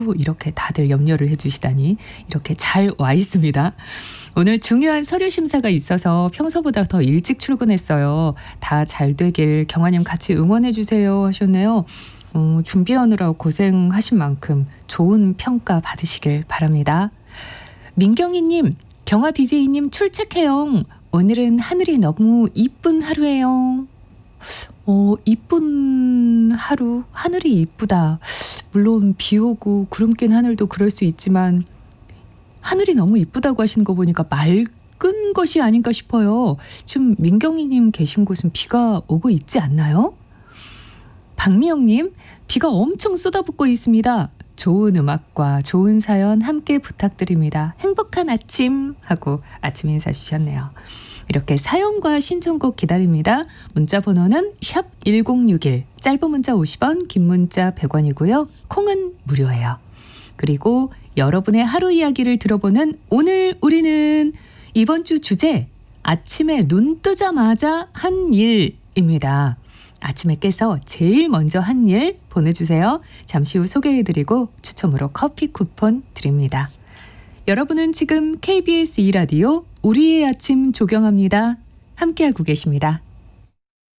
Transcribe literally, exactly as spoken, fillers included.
이렇게 다들 염려를 해주시다니 이렇게 잘 와 있습니다. 오늘 중요한 서류 심사가 있어서 평소보다 더 일찍 출근했어요. 다 잘 되길 경아님 같이 응원해 주세요 하셨네요. 어, 준비하느라 고생하신 만큼 좋은 평가 받으시길 바랍니다. 민경희님, 경아 디제이님 출첵해요. 오늘은 하늘이 너무 이쁜 하루예요. 어, 이쁜 하루, 하늘이 이쁘다. 물론 비 오고 구름 낀 하늘도 그럴 수 있지만 하늘이 너무 이쁘다고 하시는 거 보니까 맑은 것이 아닌가 싶어요. 지금 민경희님 계신 곳은 비가 오고 있지 않나요? 박미영님, 비가 엄청 쏟아붓고 있습니다. 좋은 음악과 좋은 사연 함께 부탁드립니다. 행복한 아침 하고 아침 인사 주셨네요. 이렇게 사연과 신청곡 기다립니다. 문자 번호는 샵 일공육일, 짧은 문자 오십 원, 긴 문자 백 원이고요. 콩은 무료예요. 그리고 여러분의 하루 이야기를 들어보는 오늘 우리는 이번 주 주제 아침에 눈 뜨자마자 한 일입니다. 아침에 깨서 제일 먼저 한 일 보내주세요. 잠시 후 소개해드리고 추첨으로 커피 쿠폰 드립니다. 여러분은 지금 케이비에스 이 라디오 우리의 아침 조경합니다. 함께하고 계십니다.